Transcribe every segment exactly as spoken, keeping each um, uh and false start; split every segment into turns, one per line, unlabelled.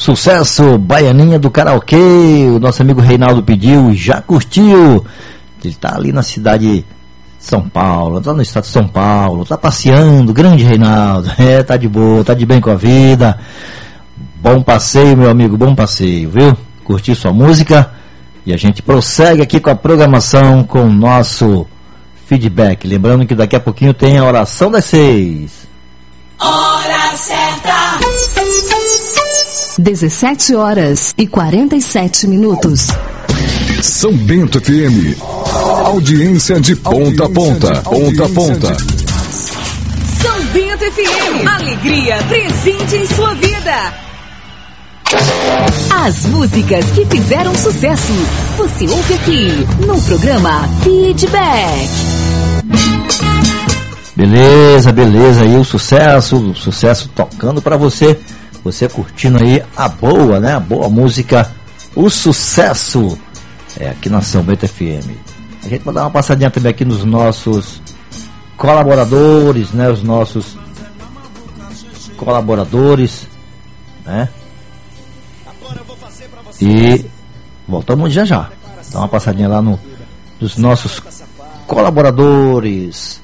Sucesso, Baianinha do Karaokê. O nosso amigo Reinaldo pediu, já curtiu. Ele tá ali na cidade de São Paulo, tá no estado de São Paulo, tá passeando, grande Reinaldo. É, tá de boa, tá de bem com a vida. Bom passeio, meu amigo, bom passeio, viu? Curtiu sua música? E a gente prossegue aqui com a programação, com o nosso feedback. Lembrando que daqui a pouquinho tem a oração das seis.
Hora certa.
dezessete horas e quarenta e sete minutos.
São Bento F M. Audiência de ponta a ponta. Ponta a ponta.
São Bento F M. Alegria presente em sua vida. As músicas que fizeram sucesso. Você ouve aqui no programa Feedback.
Beleza, beleza, aí o sucesso, o sucesso tocando pra você, você curtindo aí a boa, né, a boa música, o sucesso, é aqui na São Bento F M. A gente vai dar uma passadinha também aqui nos nossos colaboradores, né, os nossos colaboradores, né, e voltamos já já, dá uma passadinha lá no, nos nossos colaboradores.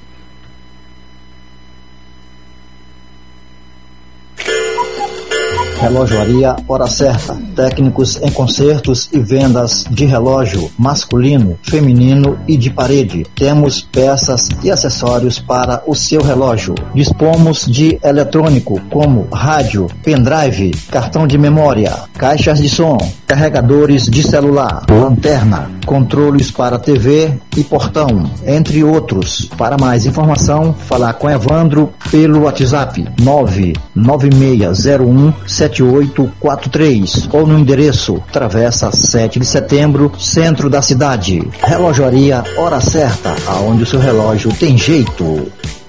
Relojoaria Hora Certa. Técnicos em consertos e vendas de relógio masculino, feminino e de parede. Temos peças e acessórios para o seu relógio. Dispomos de eletrônico como rádio, pendrive, cartão de memória, caixas de som, carregadores de celular, lanterna, controles para T V e portão, entre outros. Para mais informação, falar com Evandro pelo WhatsApp nove nove seis zero um sete oito quatro três ou no endereço Travessa sete de Setembro, centro da cidade. Relojoaria Hora Certa, aonde o seu relógio tem jeito.